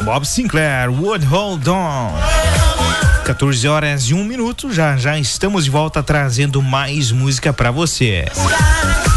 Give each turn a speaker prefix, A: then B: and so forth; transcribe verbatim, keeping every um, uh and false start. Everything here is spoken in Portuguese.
A: Bob Sinclair, Would Hold On. quatorze horas e um minuto, já já estamos de volta trazendo mais música pra você.